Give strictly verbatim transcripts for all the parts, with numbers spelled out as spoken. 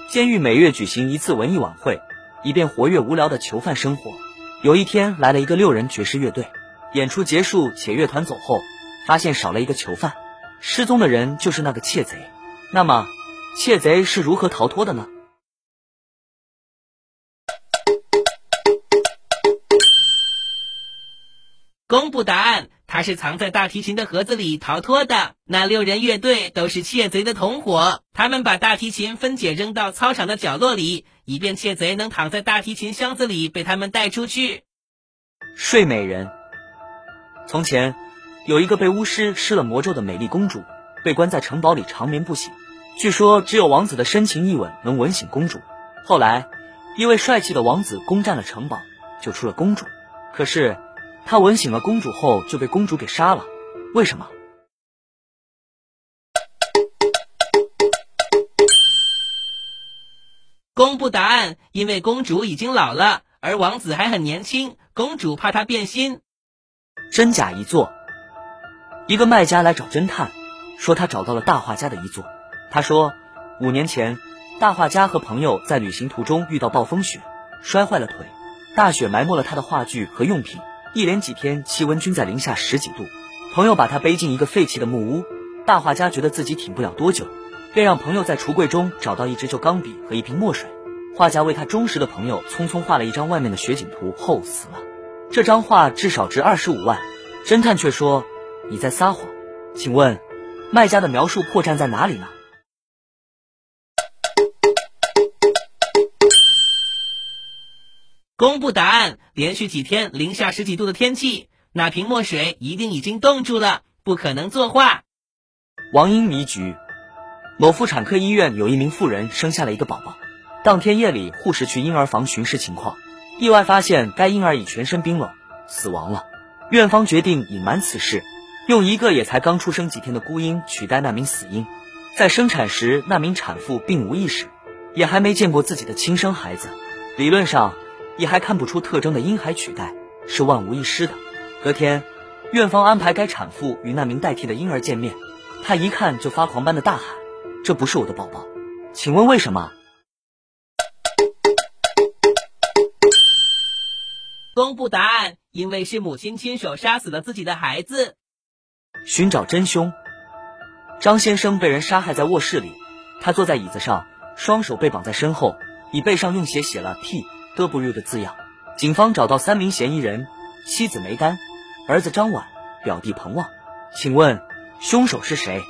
监狱每月举行一次文艺晚会，以便活跃无聊的囚犯生活。有一天来了一个六人爵士乐队，演出结束且乐团走后，发现少了一个囚犯，失踪的人就是那个窃贼。那么窃贼是如何逃脱的呢？ 公布答案，他是藏在大提琴的盒子里逃脱的。那六人乐队都是窃贼的同伙，他们把大提琴分解扔到操场的角落里，以便窃贼能躺在大提琴箱子里被他们带出去。 睡美人。从前有一个被巫师施了魔咒的美丽公主，被关在城堡里长眠不醒。据说只有王子的深情一吻能吻醒公主。后来一位帅气的王子攻占了城堡，救出了公主。可是他吻醒了公主后就被公主给杀了，为什么？ 公布答案，因为公主已经老了，而王子还很年轻，公主怕他变心。 真假遗作。一个卖家来找侦探，说他找到了大画家的遗作。他说五年前大画家和朋友在旅行途中遇到暴风雪，摔坏了腿，大雪埋没了他的画具和用品，一连几天气温均在零下十几度。朋友把他背进一个废弃的木屋，大画家觉得自己挺不了多久，便让朋友在橱柜中找到一支旧钢笔和一瓶墨水。画家为他忠实的朋友匆匆画了一张外面的雪景图后死了。这张画至少值二十五万。侦探却说你在撒谎，请问卖家的描述破绽在哪里呢？ 公布答案，连续几天零下十几度的天气，那瓶墨水一定已经冻住了，不可能作画。 王婴迷局。某妇产科医院有一名妇人生下了一个宝宝，当天夜里护士去婴儿房巡视情况，意外发现该婴儿已全身冰冷，死亡了。院方决定隐瞒此事，用一个也才刚出生几天的孤婴取代那名死婴。在生产时，那名产妇并无意识，也还没见过自己的亲生孩子，理论上也还看不出特征的婴孩取代是万无一失的。隔天，院方安排该产妇与那名代替的婴儿见面，她一看就发狂般的大喊：这不是我的宝宝，请问为什么？ 公布答案，因为是母亲亲手杀死了自己的孩子。 寻找真凶。张先生被人杀害在卧室里，他坐在椅子上，双手被绑在身后，椅背上用血写了 P W 的字样。警方找到三名嫌疑人，妻子梅丹，儿子张婉，表弟彭旺。请问凶手是谁？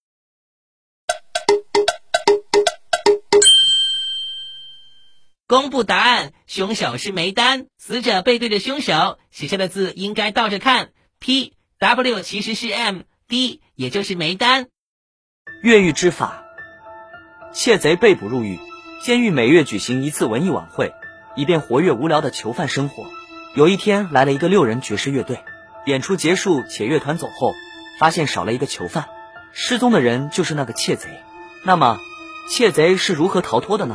公布答案，凶手是梅丹，死者背对着凶手，写下的字应该倒着看 P W 其实是 M D， 也就是梅丹。 越狱之法。窃贼被捕入狱，监狱每月举行一次文艺晚会，以便活跃无聊的囚犯生活。有一天来了一个六人爵士乐队，演出结束且乐团走后，发现少了一个囚犯，失踪的人就是那个窃贼。那么窃贼是如何逃脱的呢？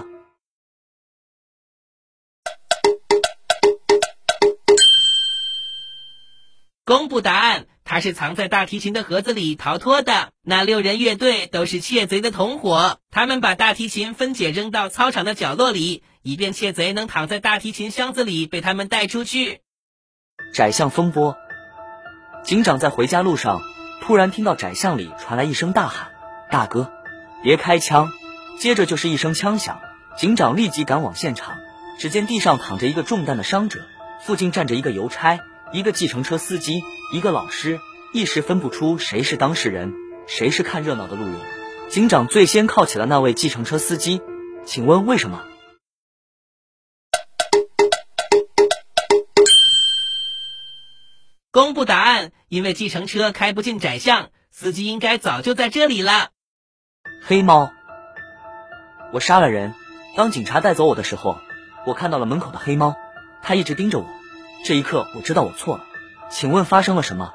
公布答案，他是藏在大提琴的盒子里逃脱的。那六人乐队都是窃贼的同伙，他们把大提琴分解扔到操场的角落里，以便窃贼能躺在大提琴箱子里被他们带出去。 窄巷风波。警长在回家路上突然听到窄巷里传来一声大喊：大哥别开枪！接着就是一声枪响，警长立即赶往现场，只见地上躺着一个中弹的伤者，附近站着一个邮差，一个计程车司机，一个老师，一时分不出谁是当事人，谁是看热闹的路人。警长最先铐起了那位计程车司机，请问为什么？ 公布答案，因为计程车开不进窄巷，司机应该早就在这里了。 黑猫。我杀了人，当警察带走我的时候，我看到了门口的黑猫，它一直盯着我。这一刻我知道我错了，请问发生了什么？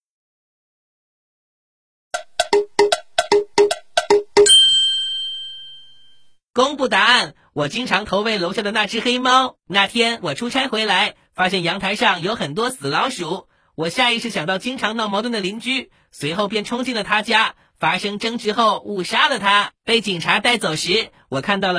公布答案，我经常投喂楼下的那只黑猫。那天我出差回来，发现阳台上有很多死老鼠，我下意识想到经常闹矛盾的邻居，随后便冲进了他家，发生争执后误杀了他。被警察带走时，我看到了